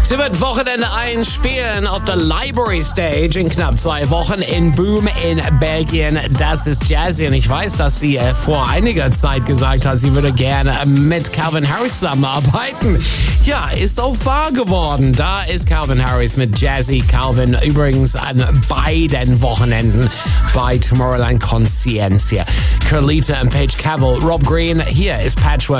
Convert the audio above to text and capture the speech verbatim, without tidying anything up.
Sie wird Wochenende einspielen auf der Library Stage in knapp zwei Wochen in Boom in Belgien. Das ist Jazzy und ich weiß, dass sie äh, vor einiger Zeit gesagt hat, sie würde gerne mit Calvin Harris zusammenarbeiten. Ja, ist auch wahr geworden. Da ist Calvin Harris mit Jazzy Calvin übrigens an beiden Wochenenden bei Tomorrowland Consciencia. Carlita und Paige Cavill, Rob Green, hier ist Patchwork.